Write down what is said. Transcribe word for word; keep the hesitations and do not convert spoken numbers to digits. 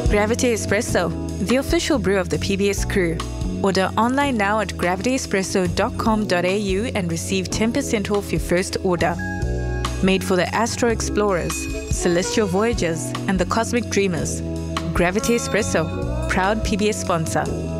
Gravity Espresso, the official brew of the P B S crew. Order online now at gravity espresso dot com dot a u and receive ten percent off your first order. Made for the Astro Explorers, Celestial Voyagers and the Cosmic Dreamers. Gravity Espresso, proud P B S sponsor.